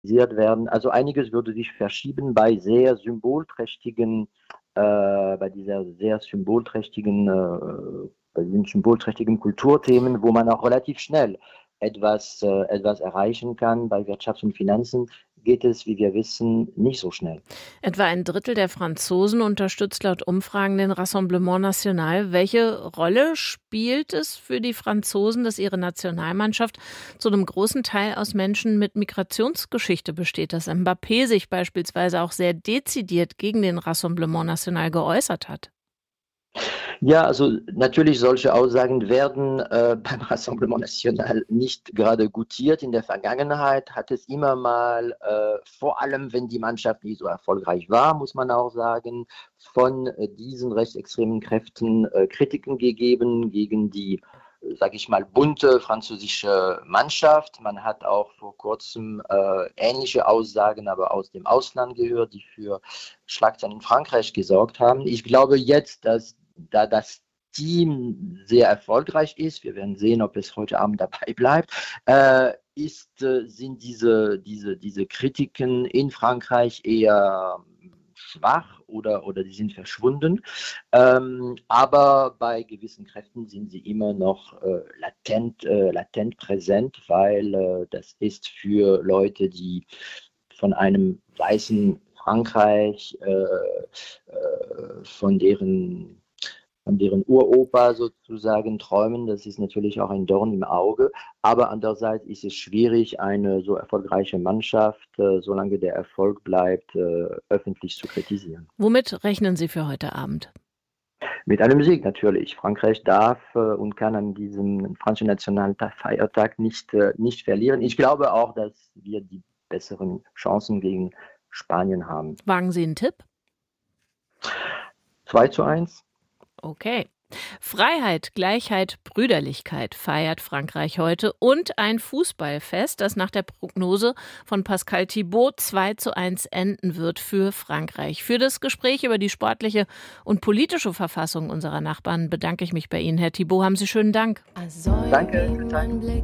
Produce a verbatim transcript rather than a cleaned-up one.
werden. Also einiges würde sich verschieben bei sehr symbolträchtigen äh, bei dieser sehr symbolträchtigen äh, bei diesen symbolträchtigen Kulturthemen, wo man auch relativ schnell etwas äh, etwas erreichen kann. Bei Wirtschaft und Finanzen geht es, wie wir wissen, nicht so schnell. Etwa ein Drittel der Franzosen unterstützt laut Umfragen den Rassemblement National. Welche Rolle spielt es für die Franzosen, dass ihre Nationalmannschaft zu einem großen Teil aus Menschen mit Migrationsgeschichte besteht, dass Mbappé sich beispielsweise auch sehr dezidiert gegen den Rassemblement National geäußert hat? Ja, also natürlich solche Aussagen werden äh, beim Rassemblement National nicht gerade gutiert. In der Vergangenheit hat es immer mal, äh, vor allem wenn die Mannschaft nicht so erfolgreich war, muss man auch sagen, von äh, diesen rechtsextremen Kräften äh, Kritiken gegeben gegen die, äh, sage ich mal, bunte französische Mannschaft. Man hat auch vor kurzem äh, ähnliche Aussagen, aber aus dem Ausland gehört, die für Schlagzeilen in Frankreich gesorgt haben. Ich glaube jetzt, dass da das Team sehr erfolgreich ist, wir werden sehen, ob es heute Abend dabei bleibt, äh, ist, äh, sind diese, diese, diese Kritiken in Frankreich eher schwach oder, oder die sind verschwunden. Ähm, aber bei gewissen Kräften sind sie immer noch äh, latent, äh, latent präsent, weil äh, das ist für Leute, die von einem weißen Frankreich, äh, äh, von deren von deren Uropa sozusagen träumen. Das ist natürlich auch ein Dorn im Auge. Aber andererseits ist es schwierig, eine so erfolgreiche Mannschaft, äh, solange der Erfolg bleibt, äh, öffentlich zu kritisieren. Womit rechnen Sie für heute Abend? Mit einem Sieg natürlich. Frankreich darf äh, und kann an diesem französischen Nationalfeiertag nicht, äh, nicht verlieren. Ich glaube auch, dass wir die besseren Chancen gegen Spanien haben. Wagen Sie einen Tipp? zwei zu eins. Okay. Freiheit, Gleichheit, Brüderlichkeit feiert Frankreich heute und ein Fußballfest, das nach der Prognose von Pascal Thibaut zwei zu eins enden wird für Frankreich. Für das Gespräch über die sportliche und politische Verfassung unserer Nachbarn bedanke ich mich bei Ihnen, Herr Thibaut. Haben Sie schönen Dank. Danke.